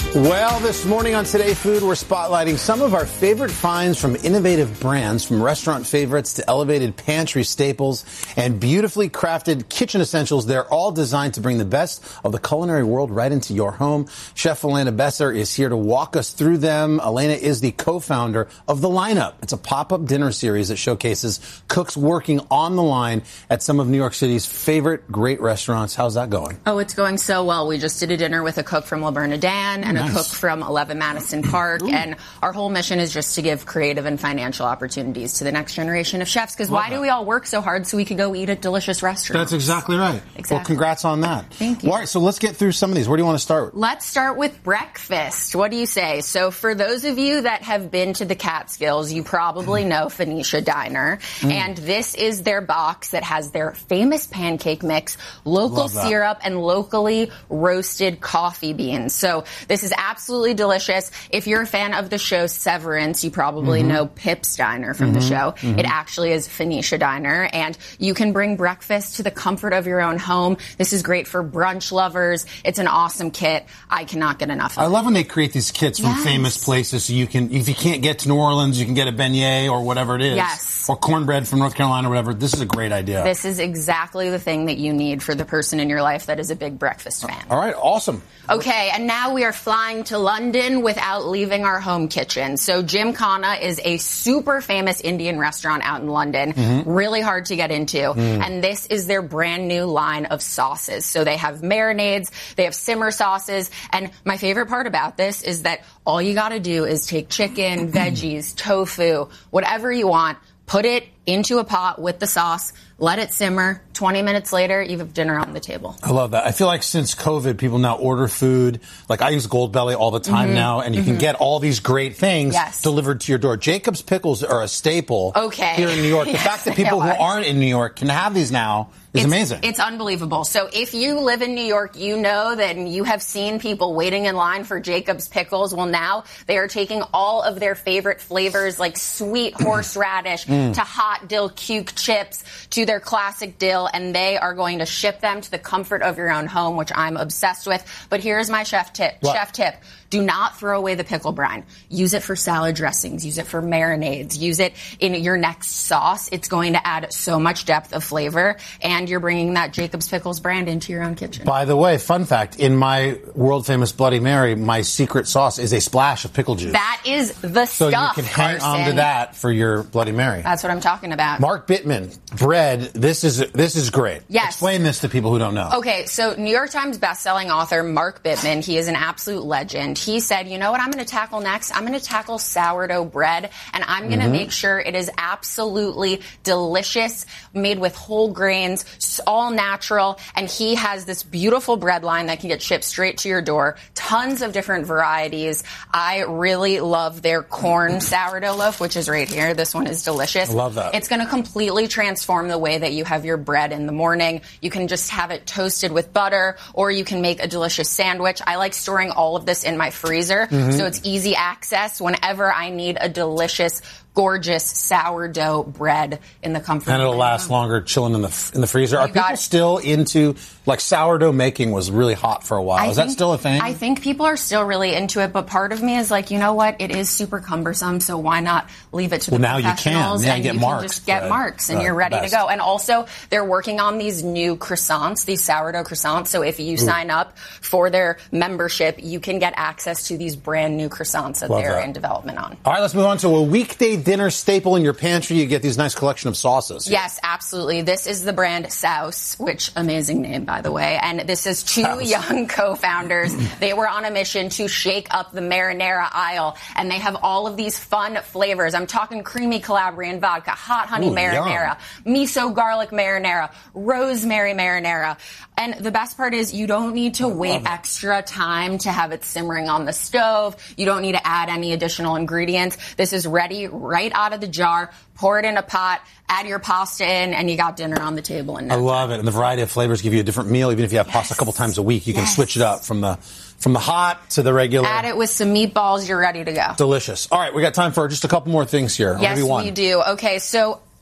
Well, this morning on Today Food, we're spotlighting some of our favorite finds from innovative brands, from restaurant favorites to elevated pantry staples and beautifully crafted kitchen essentials. They're all designed to bring the best of the culinary world right into your home. Chef Elena Besser is here to walk us through them. Elena is the co-founder of The Lineup. It's a pop-up dinner series that showcases cooks working on the line at some of New York City's favorite great restaurants. How's that going? Oh, it's going so well. We just did a dinner with a cook from Le Bernardin and a cook from 11 Madison Park. And our whole mission is just to give creative and financial opportunities to the next generation of chefs. Because why do we all work so hard so we could go eat at delicious restaurants? That's exactly right. Exactly. Well, congrats on that. Thank you. All right, so let's get through some of these. Where do you want to start? Let's start with breakfast. What do you say? So for those of you that have been to the Catskills, you probably know Phoenicia Diner. And this is their box that has their famous pancake mix, local syrup, and locally roasted coffee beans. So this is absolutely delicious. If you're a fan of the show Severance, you probably know Pip's Diner from the show. It actually is Phoenicia Diner, and you can bring breakfast to the comfort of your own home. This is great for brunch lovers. It's an awesome kit. I cannot get enough of it. I love when they create these kits from famous places, so you can, if you can't get to New Orleans, you can get a beignet or whatever it is. Yes. Or cornbread from North Carolina or whatever. This is a great idea. This is exactly the thing that you need for the person in your life that is a big breakfast fan. All right, awesome. Okay, and now we are flying to London without leaving our home kitchen. So Gymkhana is a super famous Indian restaurant out in London, really hard to get into. And this is their brand new line of sauces. So they have marinades, they have simmer sauces, and my favorite part about this is that all you gotta do is take chicken, veggies, tofu, whatever you want, put it into a pot with the sauce, let it simmer. 20 minutes later, you have dinner on the table. I love that. I feel like since COVID, people now order food. Like I use Goldbelly all the time now, and you can get all these great things delivered to your door. Jacob's Pickles are a staple here in New York. The fact that people who aren't in New York can have these now is amazing. It's unbelievable. So if you live in New York, you know that you have seen people waiting in line for Jacob's Pickles. Well, now they are taking all of their favorite flavors like sweet horseradish to hot dill cuke chips to their classic dill, and they are going to ship them to the comfort of your own home, which I'm obsessed with. But here's my chef tip. Chef tip. Do not throw away the pickle brine. Use it for salad dressings. Use it for marinades. Use it in your next sauce. It's going to add so much depth of flavor, and you're bringing that Jacob's Pickles brand into your own kitchen. By the way, fun fact, in my world-famous Bloody Mary, my secret sauce is a splash of pickle juice. That is the so stuff, you can hang on to that for your Bloody Mary. That's what I'm talking about. Mark Bittman, bread, this is great. Yes. Explain this to people who don't know. Okay, so New York Times bestselling author Mark Bittman, he is an absolute legend. He said, you know what I'm going to tackle next? I'm going to tackle sourdough bread, and I'm going to make sure it is absolutely delicious, made with whole grains, all natural, and he has this beautiful bread line that can get shipped straight to your door. Tons of different varieties. I really love their corn sourdough loaf, which is right here. This one is delicious. I love that. It's going to completely transform the way that you have your bread in the morning. You can just have it toasted with butter, or you can make a delicious sandwich. I like storing all of this in my freezer, so it's easy access whenever I need a delicious, gorgeous sourdough bread in the comfort. And it'll last longer chilling in the freezer. Are people still into, like, sourdough making was really hot for a while. Is that still a thing? I think people are still really into it, but part of me is like, you know what? It is super cumbersome, so why not leave it to the professionals? Now you can. And you can just get marks, and you're ready to go. And also, they're working on these new croissants, these sourdough croissants. So if you sign up for their membership, you can get access to these brand new croissants that they're in development on. All right, let's move on to a weekday dinner staple in your pantry. You get these nice collection of sauces. Yes, absolutely. This is the brand Souse, which amazing name, by the way. And this is two young co-founders. They were on a mission to shake up the marinara aisle, and they have all of these fun flavors. I'm talking creamy Calabrian vodka, hot honey marinara, miso garlic marinara, rosemary marinara. And the best part is you don't need to wait extra time to have it simmering on the stove. You don't need to add any additional ingredients. This is ready right out of the jar. Pour it in a pot, add your pasta in, and you got dinner on the table. I love it. And the variety of flavors give you a different meal. Even if you have pasta a couple times a week, you can switch it up from the hot to the regular. Add it with some meatballs. You're ready to go. Delicious. All right, we got time for just a couple more things here. Yes, we do. Okay, so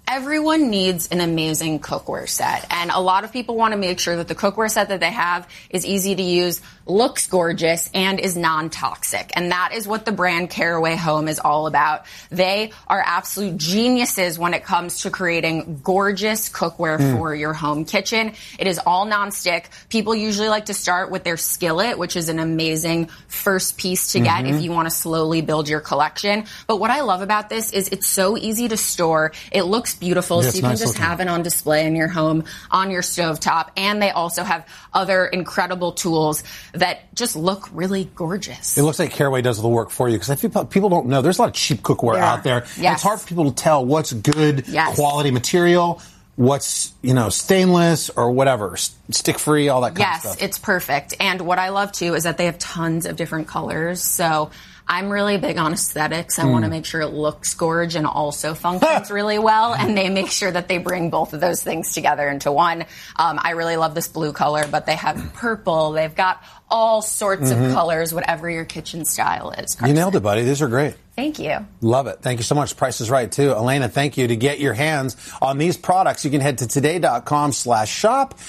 Everyone needs an amazing cookware set, and a lot of people want to make sure that the cookware set that they have is easy to use, looks gorgeous, and is non-toxic. And that is what the brand Caraway Home is all about. They are absolute geniuses when it comes to creating gorgeous cookware for your home kitchen. It is all non-stick. People usually like to start with their skillet, which is an amazing first piece to get if you want to slowly build your collection. But what I love about this is it's so easy to store. It looks beautiful, so you can just have it on display in your home, on your stovetop. And they also have other incredible tools that just look really gorgeous. It looks like Caraway does the work for you, because I feel people don't know. There's a lot of cheap cookware out there. Yes. It's hard for people to tell what's good quality material, what's, stainless or whatever, stick-free, all that kind of stuff. Yes, it's perfect. And what I love, too, is that they have tons of different colors. So I'm really big on aesthetics. I want to make sure it looks gorgeous and also functions really well. And they make sure that they bring both of those things together into one. I really love this blue color, but they have purple. They've got all sorts of colors, whatever your kitchen style is. You nailed it, buddy. These are great. Thank you. Love it. Thank you so much. Price is right, too. Elena, thank you. To get your hands on these products, you can head to today.com/shop.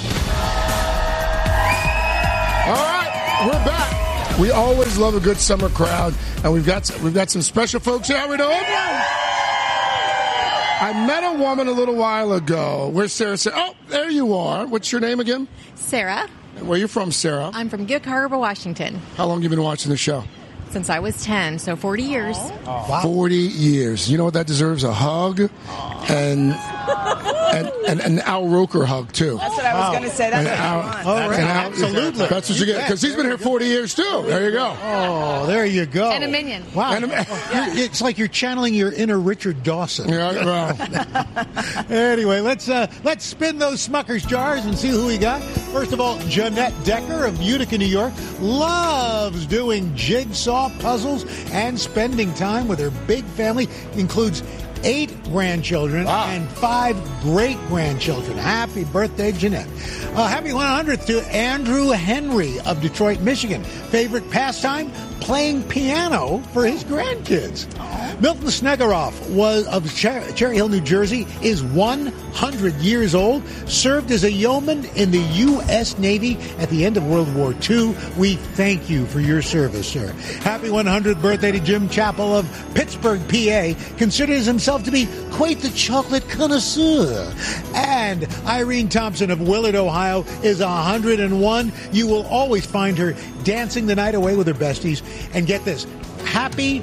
All right, we're back. We always love a good summer crowd, and we've got some special folks here. We know I met a woman a little while ago. Where's Sarah? Oh, there you are. What's your name again? Sarah. Where are you from, Sarah? I'm from Gig Harbor, Washington. How long have you been watching the show? Since I was 10, so 40 years. Oh. Wow. 40 years. You know what that deserves? A hug and an Al Roker hug, too. That's what I was going to say. That's what I want. Oh, right. Absolutely. That's what you get. Because he's been here 40 years, too. There you go. Oh, there you go. And a minion. Wow. It's like you're channeling your inner Richard Dawson. Yeah, well. Anyway, let's spin those Smucker's jars and see who we got. First of all, Jeanette Decker of Utica, New York, loves doing jigsaw puzzles and spending time with her big family. Includes 8 grandchildren and 5 great-grandchildren. Happy birthday, Jeanette. Happy 100th to Andrew Henry of Detroit, Michigan. Favorite pastime? Playing piano for his grandkids. Milton Snegeroff of Cherry Hill, New Jersey, is 100 years old, served as a yeoman in the U.S. Navy at the end of World War II. We thank you for your service, sir. Happy 100th birthday to Jim Chappell of Pittsburgh, PA, considers himself to be quite the chocolate connoisseur. And Irene Thompson of Willard, Ohio, is 101. You will always find her dancing the night away with her besties. And get this, happy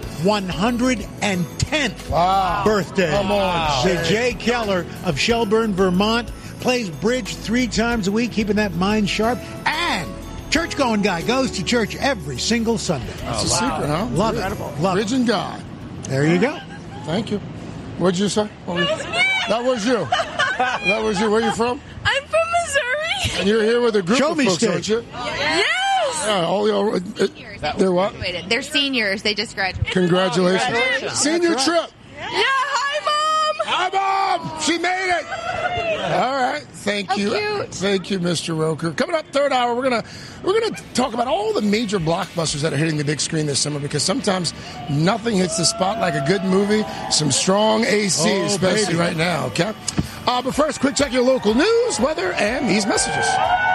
110th birthday. Come on. To Jay Keller of Shelburne, Vermont. Plays bridge 3 times a week, keeping that mind sharp. And church-going guy goes to church every single Sunday. That's a secret, huh? Love it. Love Bridge and God. There you go. Thank you. What'd you say? That was you. That was you. Where are you from? I'm from Missouri. And you're here with a group Show of me folks, stage. aren't you? Yes. Yeah, all your, they're what? They're seniors. They just graduated. Congratulations. Senior trip. Yeah. Hi, Mom. Hi, Mom. She made it. All right. Thank you. Cute. Thank you, Mr. Roker. Coming up, third hour, we're gonna talk about all the major blockbusters that are hitting the big screen this summer, because sometimes nothing hits the spot like a good movie. Some strong AC, especially right now. Okay. But first, quick check your local news, weather, and these messages.